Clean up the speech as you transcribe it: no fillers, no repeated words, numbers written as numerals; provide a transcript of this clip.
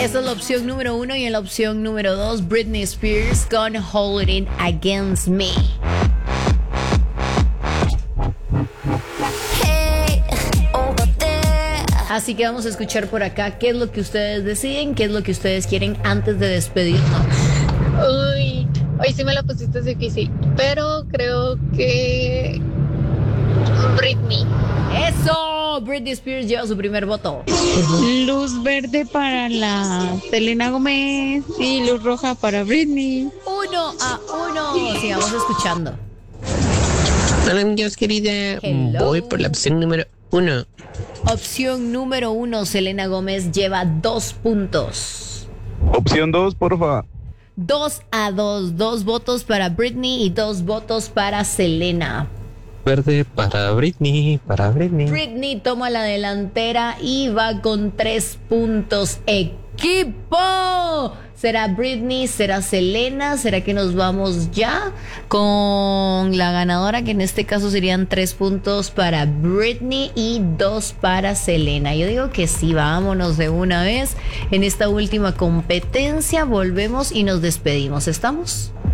Esa es la opción número 1 y en la opción número 2, Britney Spears con Hold It Against Me. Así que vamos a escuchar por acá qué es lo que ustedes deciden, qué es lo que ustedes quieren antes de despedirnos. Uy, hoy sí me la pusiste difícil, pero creo que Britney. ¡Eso! Britney Spears lleva su primer voto. Luz verde para la Selena Gómez y luz roja para Britney. 1-1. Sigamos escuchando. Hola amigos querida, Hello. voy por la opción número 1. Opción número 1, Selena Gómez lleva 2 puntos. Opción 2, porfa. 2-2, 2 votos para Britney y 2 votos para Selena. Verde para Britney, Britney toma la delantera y va con 3 puntos. ¡Equipo! ¿Será Britney? ¿Será Selena? ¿Será que nos vamos ya con la ganadora? Que en este caso serían 3 puntos para Britney y 2 para Selena. Yo digo que sí, vámonos de una vez. En esta última competencia volvemos y nos despedimos. ¿Estamos?